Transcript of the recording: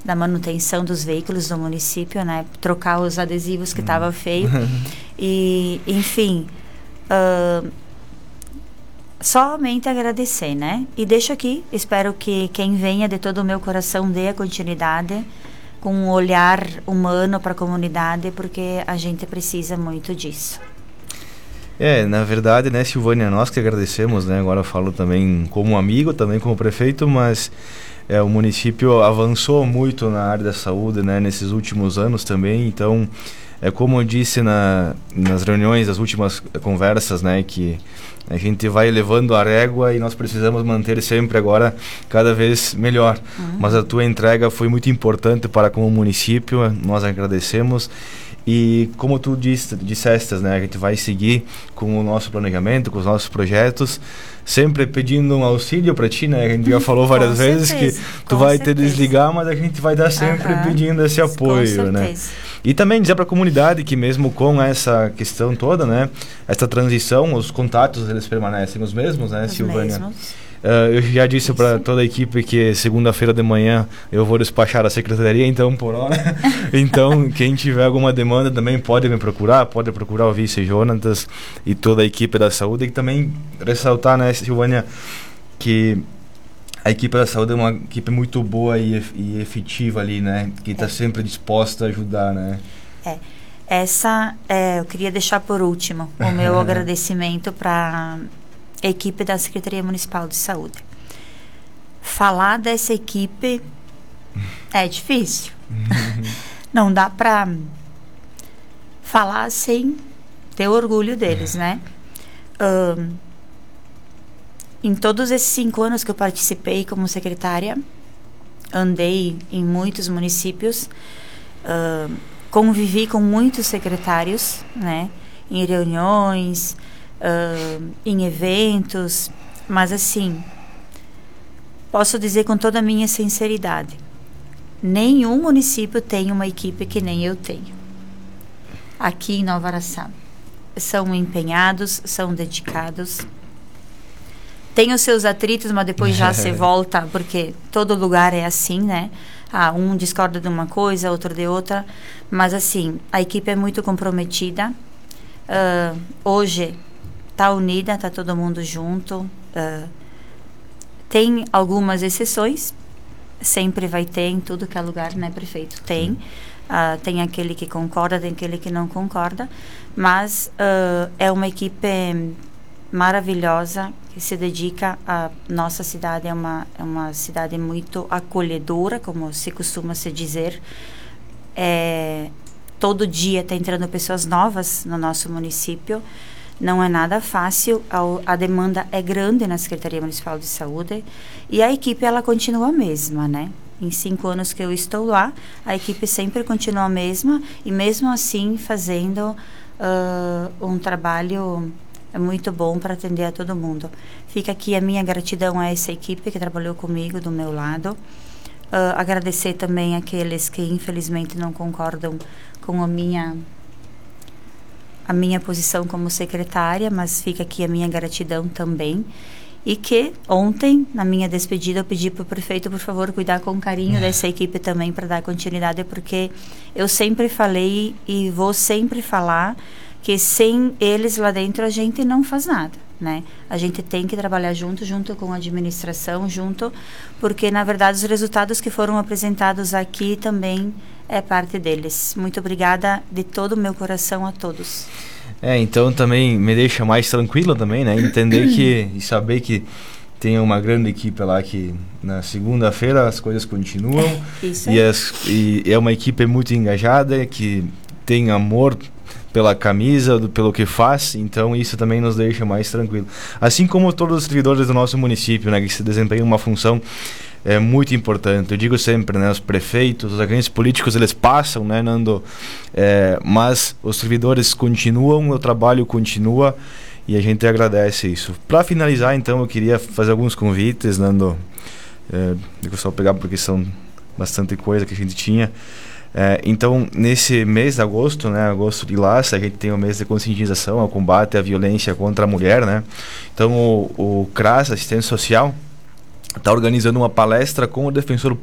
da manutenção dos veículos do município, né? Trocar os adesivos que estavam feios. E, enfim, somente agradecer, né? E deixo aqui, espero que quem venha de todo o meu coração dê a continuidade com um olhar humano para a comunidade, porque a gente precisa muito disso. Na verdade, né, Silvânia, nós que agradecemos, né? Agora eu falo também como amigo, também como prefeito, mas o município avançou muito na área da saúde, né, nesses últimos anos também. Então, como eu disse nas reuniões, as últimas conversas, né, que a gente vai elevando a régua e nós precisamos manter sempre agora cada vez melhor. Mas a tua entrega foi muito importante para como município, nós agradecemos. E como tu disseste, né, a gente vai seguir com o nosso planejamento, com os nossos projetos, sempre pedindo um auxílio para ti, né? A gente já falou várias vezes que tu vai te desligar, mas a gente vai dar sempre pedindo esse apoio, né? E também dizer para a comunidade que mesmo com essa questão toda, né, essa transição, os contatos eles permanecem os mesmos, né, Silvânia? Eu já disse para toda a equipe que segunda-feira de manhã eu vou despachar a secretaria, então por hora. Então, quem tiver alguma demanda também pode me procurar, pode procurar o vice Jonatas e toda a equipe da saúde. E também ressaltar, né, Silvânia, que a equipe da saúde é uma equipe muito boa e efetiva ali, né? Que está sempre disposta a ajudar, né? Eu queria deixar por último o meu agradecimento para a equipe da Secretaria Municipal de Saúde. Falar dessa equipe é difícil. Não dá para falar sem ter orgulho deles, né? Em todos esses 5 anos que eu participei como secretária, andei em muitos municípios, convivi com muitos secretários, né? Em reuniões, em eventos, mas assim, posso dizer com toda a minha sinceridade, nenhum município tem uma equipe que nem eu tenho aqui em Nova Araçá. São empenhados, são dedicados, tem os seus atritos, mas depois já se volta, porque todo lugar é assim, né? Um discorda de uma coisa, outro de outra, mas assim, a equipe é muito comprometida. Hoje está unida, está todo mundo junto. Tem algumas exceções, sempre vai ter em tudo que é lugar, né, prefeito? Tem. Tem aquele que concorda, tem aquele que não concorda, mas é uma equipe maravilhosa que se dedica a nossa cidade. É uma cidade muito acolhedora, como se costuma se dizer. Todo dia está entrando pessoas novas no nosso município. Não é nada fácil, a demanda é grande na Secretaria Municipal de Saúde e a equipe ela continua a mesma, né? Em 5 anos que eu estou lá, a equipe sempre continua a mesma e mesmo assim fazendo um trabalho muito bom para atender a todo mundo. Fica aqui a minha gratidão a essa equipe que trabalhou comigo do meu lado. Agradecer também aqueles que infelizmente não concordam com a minha posição como secretária, mas fica aqui a minha gratidão também. E que ontem, na minha despedida, eu pedi para o prefeito, por favor, cuidar com carinho dessa equipe também para dar continuidade, porque eu sempre falei e vou sempre falar que sem eles lá dentro a gente não faz nada, né? A gente tem que trabalhar junto com a administração, porque na verdade os resultados que foram apresentados aqui também é parte deles. Muito obrigada de todo o meu coração a todos. Então também me deixa mais tranquilo também, né? Entender e saber que tem uma grande equipe lá que na segunda-feira as coisas continuam. Isso e é uma equipe muito engajada, que tem amor pela camisa, pelo que faz, então isso também nos deixa mais tranquilo. Assim como todos os servidores do nosso município, né, que se desempenham uma função muito importante. Eu digo sempre, né, os prefeitos, os agentes políticos, eles passam, né, Nando? Mas os servidores continuam, o trabalho continua e a gente agradece isso. Para finalizar, então, eu queria fazer alguns convites, Nando. Eu vou só pegar porque são bastante coisa que a gente tinha. Então, nesse mês de agosto, né, agosto de Laça, a gente tem o mês de conscientização ao combate à violência contra a mulher, né? Então, o CRAS, Assistência Social, está organizando uma palestra com o defensor